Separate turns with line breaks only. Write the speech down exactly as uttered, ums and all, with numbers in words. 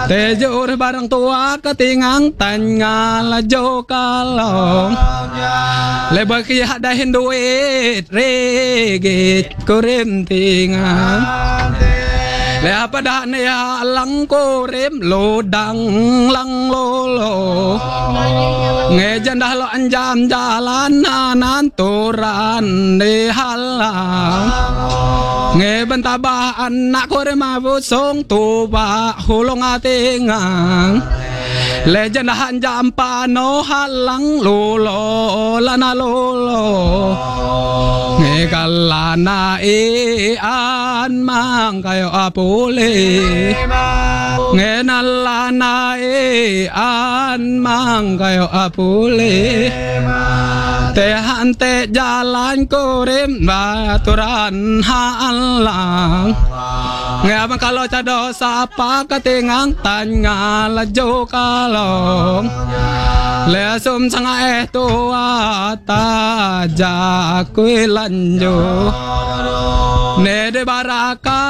Tejo barang tua ketingang tanya lajo kalong Lebah kia dahin duit regit kurim tingang Le apa dah ne lang kurim lodang lang lolo Ngejan dah lo anjam jalan nanan turan di halang Ngebentabah anak kurim abusong tuba hulong atingang Lejan dah anjam pano halang lolo lana lolo Ngekalana ian mang kayo apuli Ngenalana ian mang kayo apuli Tehante jalan kurim baturan halang Ngabang kalau cado sapa ketingang tanya lajo kalong Leasum sanga eh tua taja kui lanjo Nede baraka